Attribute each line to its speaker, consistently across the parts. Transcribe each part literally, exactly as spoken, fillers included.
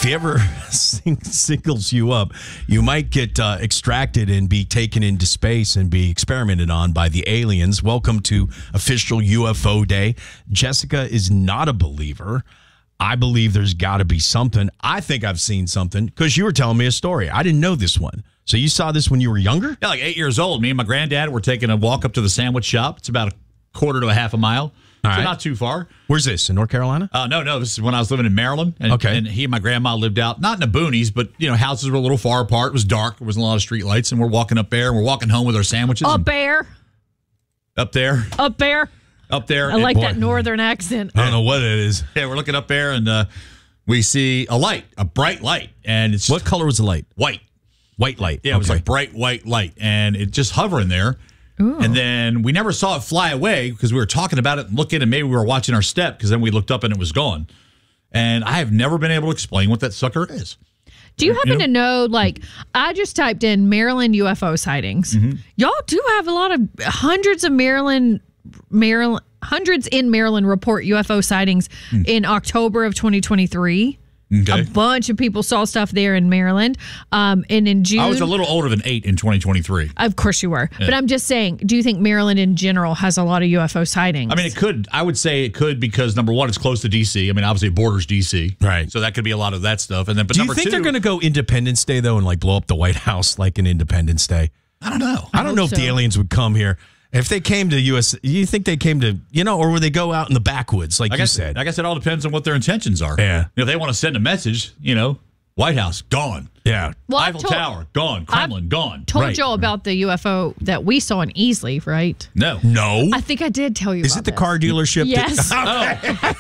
Speaker 1: if he ever sing, singles you up, you might get uh, extracted and be taken into space and be experimented on by the aliens. Welcome to official U F O day. Jessica is not a believer. I believe there's got to be something. I think I've seen something because you were telling me a story. I didn't know this one. So you saw this when you were younger?
Speaker 2: Yeah, like eight years old. Me and my granddad were taking a walk up to the sandwich shop. It's about a quarter to a half a mile.
Speaker 1: All
Speaker 2: so
Speaker 1: right.
Speaker 2: not too far.
Speaker 1: Where's this, in North Carolina?
Speaker 2: Uh, no, no. This is when I was living in Maryland. And,
Speaker 1: Okay.
Speaker 2: and he and my grandma lived out, not in the boonies, but, you know, houses were a little far apart. It was dark. There wasn't a lot of street lights. And we're walking up there, and we're walking home with our sandwiches.
Speaker 3: Up
Speaker 2: and
Speaker 3: there.
Speaker 2: Up there.
Speaker 3: Up there.
Speaker 2: Up there.
Speaker 3: I like
Speaker 1: boy.
Speaker 3: that northern accent.
Speaker 1: I don't know what it is.
Speaker 2: Yeah, we're looking up there, and uh, we see a light, a bright light. And it's
Speaker 1: What color was the light?
Speaker 2: white.
Speaker 1: White light.
Speaker 2: Yeah, it was
Speaker 1: Okay.
Speaker 2: like bright white light, and it just hovering there.
Speaker 3: Ooh.
Speaker 2: And then we never saw it fly away because we were talking about it and looking, and maybe we were watching our step because then we looked up and it was gone. And I have never been able to explain what that sucker is.
Speaker 3: Do you happen to know, like, I just typed in Maryland U F O sightings.
Speaker 2: Mm-hmm.
Speaker 3: Y'all do have a lot of hundreds of Maryland, Maryland, hundreds in Maryland report U F O sightings
Speaker 2: Mm.
Speaker 3: in October of twenty twenty-three.
Speaker 2: Okay.
Speaker 3: A bunch of people saw stuff there in Maryland. Um, and in June.
Speaker 2: I was a little older than eight in twenty twenty-three.
Speaker 3: Of course you were. But I'm just saying, do you think Maryland in general has a lot of U F O sightings?
Speaker 2: I mean, it could. I would say it could because, number one, it's close to D C. I mean, obviously, it borders D C.
Speaker 1: Right.
Speaker 2: So that could be a lot of that stuff. And then, but
Speaker 1: Do you
Speaker 2: number
Speaker 1: think
Speaker 2: two,
Speaker 1: they're going to go Independence Day, though, and like blow up the White House like an Independence Day?
Speaker 2: I don't know.
Speaker 1: I don't know if
Speaker 3: so.
Speaker 1: the aliens would come here. If they came to U S, you think they came to, you know, or would they go out in the backwoods, like
Speaker 2: I
Speaker 1: you
Speaker 2: guess,
Speaker 1: said?
Speaker 2: I guess it all depends on what their intentions are.
Speaker 1: Yeah.
Speaker 2: If they want to send a message, you know, White House, gone.
Speaker 1: Yeah.
Speaker 3: Well, I've
Speaker 2: Eiffel
Speaker 3: told-
Speaker 2: Tower, gone. Kremlin, gone.
Speaker 3: told
Speaker 1: Right.
Speaker 3: y'all about the U F O that we saw in Easley, right?
Speaker 2: No.
Speaker 1: No.
Speaker 3: I think I did tell you
Speaker 1: Is
Speaker 3: about
Speaker 1: it the
Speaker 3: this.
Speaker 1: car dealership?
Speaker 3: Yes.
Speaker 1: That,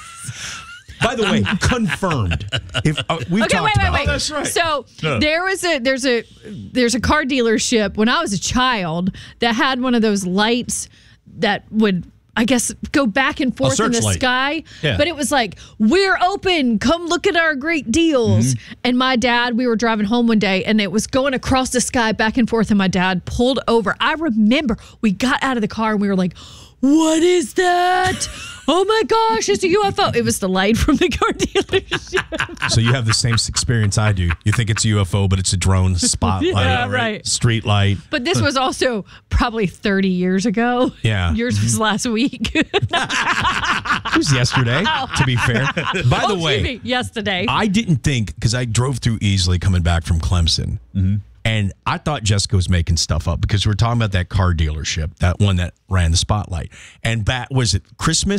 Speaker 1: by the way, confirmed. If uh, we've
Speaker 3: Okay,
Speaker 1: talked
Speaker 3: wait, wait,
Speaker 1: about
Speaker 3: wait.
Speaker 1: this.
Speaker 2: right.
Speaker 3: So
Speaker 2: Yeah.
Speaker 3: there was a there's a there's a car dealership when I was a child that had one of those lights that would, I guess, go back and forth in the
Speaker 2: searchlight.
Speaker 3: sky.
Speaker 2: Yeah.
Speaker 3: But it was like, we're open. Come look at our great deals.
Speaker 2: Mm-hmm.
Speaker 3: And my dad, we were driving home one day and it was going across the sky back and forth. And my dad pulled over. I remember we got out of the car and we were like, what is that? Oh my gosh, it's a U F O. It was the light from the car dealership.
Speaker 1: So you have the same experience I do. You think it's a U F O, but it's a drone spotlight,
Speaker 3: Yeah, right.
Speaker 1: street light.
Speaker 3: But this was also probably thirty years ago.
Speaker 1: Yeah.
Speaker 3: Yours was last week.
Speaker 1: It was yesterday, to be fair. By the
Speaker 3: Oh,
Speaker 1: way,
Speaker 3: excuse me, yesterday.
Speaker 1: I didn't think, because I drove through Easley coming back from Clemson, and I thought Jessica was making stuff up because we were talking about that car dealership, that one that ran the spotlight. And that was it Christmas